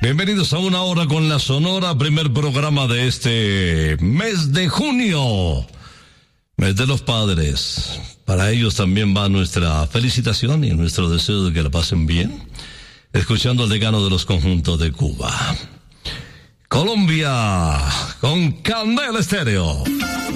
Bienvenidos a Una Hora con la Sonora, primer programa de este mes de junio, mes de los padres. Para ellos también va nuestra felicitación y nuestro deseo de que la pasen bien, escuchando al decano de los conjuntos de Cuba. Colombia, con Candela Estéreo.